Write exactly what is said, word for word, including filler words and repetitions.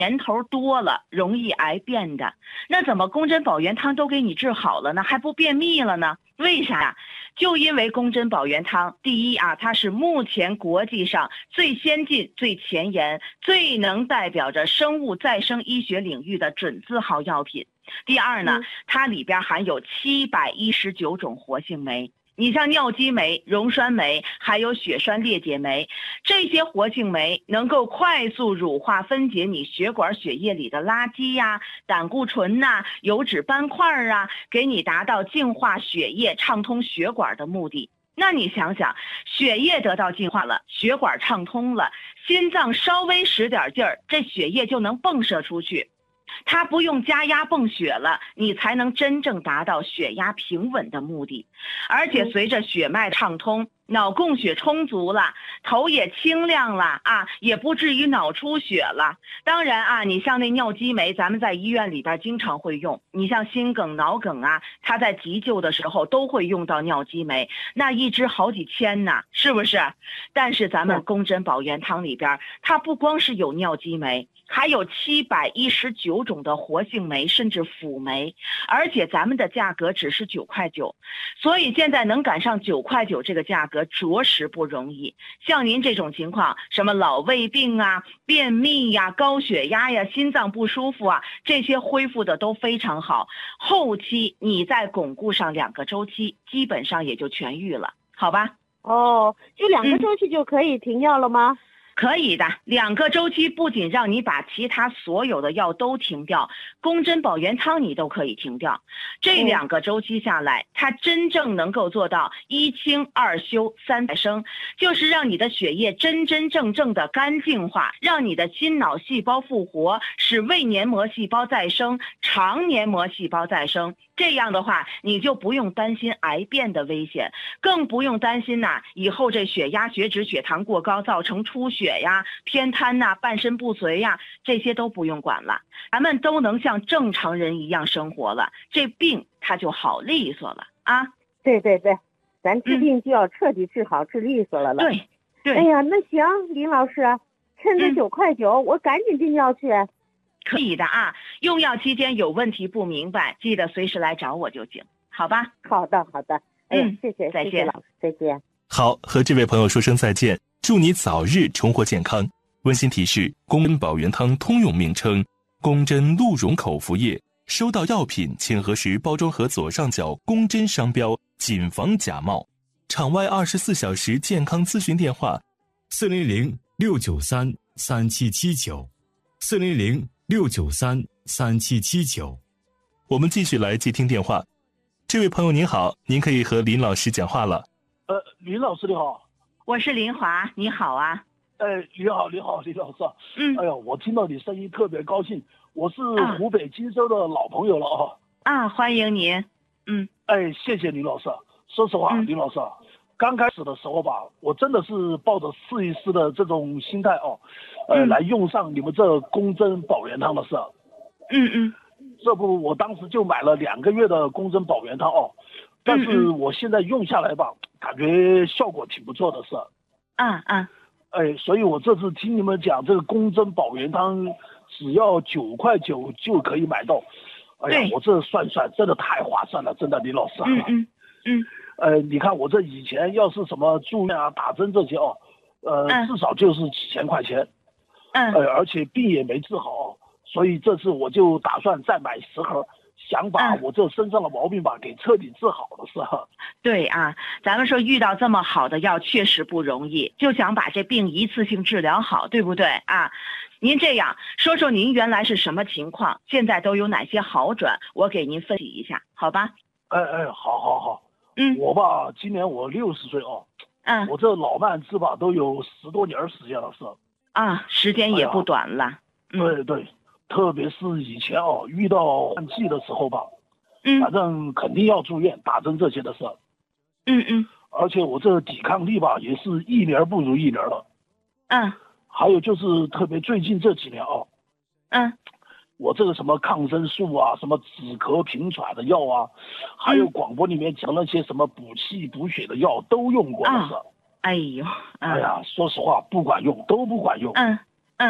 年头多了容易癌变的。那怎么宫针保元汤都给你治好了呢，还不便秘了呢？为啥呀？就因为宫针保元汤，第一啊，它是目前国际上最先进、最前沿、最能代表着生物再生医学领域的准字号药品。第二呢，它里边含有七百一十九种活性酶。你像尿激酶、溶栓酶，还有血栓裂解酶，这些活性酶能够快速乳化分解你血管血液里的垃圾呀、胆固醇呐、啊、油脂斑块啊，给你达到净化血液、畅通血管的目的。那你想想，血液得到净化了，血管畅通了，心脏稍微使点劲儿，这血液就能迸射出去。它不用加压泵血了，你才能真正达到血压平稳的目的。而且随着血脉畅通，脑供血充足了，头也清亮了啊，也不至于脑出血了。当然啊，你像那尿激酶，咱们在医院里边经常会用。你像心梗、脑梗啊，它在急救的时候都会用到尿激酶，那一支好几千呢，是不是？但是咱们宫针保元汤里边，它不光是有尿激酶，还有七百一十九种的活性酶，甚至辅酶，而且咱们的价格只是九块九，所以现在能赶上九块九这个价格，着实不容易。像您这种情况，什么老胃病啊、便秘呀、高血压呀、心脏不舒服啊，这些恢复的都非常好。后期你再巩固上两个周期，基本上也就痊愈了，好吧？ 哦，就两个周期就可以停药了吗？ 嗯可以的，两个周期不仅让你把其他所有的药都停掉，宫针保元汤你都可以停掉。这两个周期下来，它真正能够做到一清二修三再生，就是让你的血液真真正正的干净化，让你的心脑细胞复活，使胃黏膜细胞再生，肠黏膜细胞再生。这样的话，你就不用担心癌变的危险，更不用担心呐、啊，以后这血压、血脂、血糖过高造成出血呀、偏瘫呐、半身不遂呀，这些都不用管了，咱们都能像正常人一样生活了，这病它就好利索了啊！ 对对对，咱治病就要彻底治好、嗯、治利索了了。 对对。 哎呀，那行，林老师，趁着九块九、嗯，我赶紧订药去。 可以的啊，用药期间有问题不明白，记得随时来找我就行，好吧？ 好的，好的。哎， 嗯， 谢谢， 再见， 谢谢老师，再见。 好，和这位朋友说声再见，祝你早日重获健康。温馨提示：宫针保元汤通用名称：宫针鹿茸口服液。收到药品请核实包装盒左上角宫针商标，谨防假冒。场外二十四小时健康咨询电话：四零零六九三三七七九，四零零六九三三七七九。我们继续来接听电话。这位朋友您好，您可以和林老师讲话了。 呃，林老师你好。 我是林华，你好啊。 哎，你好，你好，林老师。 嗯。 哎呀，我听到你声音特别高兴，我是湖北荆州的老朋友了啊。 啊，欢迎您。嗯。 哎，谢谢林老师。说实话， 嗯、 林老师，刚开始的时候吧，我真的是抱着试一试的这种心态哦，呃， 嗯、 来用上你们这宫针保元汤的事。 嗯嗯。 这不，我当时就买了两个月的宫针保元汤哦，但是我现在用下来吧，嗯嗯感觉效果挺不错的是。 啊啊。 哎，所以我这次听你们讲这个宫针保元汤，只要九块九就可以买到。哎呀，我这算算真的太划算了，真的，李老师。 嗯嗯嗯。 呃，你看我这以前要是什么住院啊、打针这些哦，呃， 嗯、 至少就是几千块钱。 嗯。 呃，而且病也没治好。所以这次我就打算再买十盒，想把我这身上的毛病吧、嗯、给彻底治好了，是吧？ 对啊，咱们说遇到这么好的药确实不容易，就想把这病一次性治疗好，对不对啊？您这样说说您原来是什么情况，现在都有哪些好转，我给您分析一下，好吧？ 哎哎，好好好。 嗯。 我吧，今年我六十岁哦。 嗯。 我这老慢支吧都有十多年时间了，是。 啊，时间也不短了。 哎嗯、对对。特别是以前哦，遇到换季的时候吧， 嗯， 反正肯定要住院打针这些的事。 嗯嗯。 而且我这抵抗力吧，也是一年不如一年了。 嗯。 还有就是特别最近这几年哦， 嗯， 我这个什么抗生素啊，什么止咳平喘的药啊，还有广播里面讲那些什么补气补血的药都用过的是。 哎呦。 哎呀，说实话不管用，都不管用。 嗯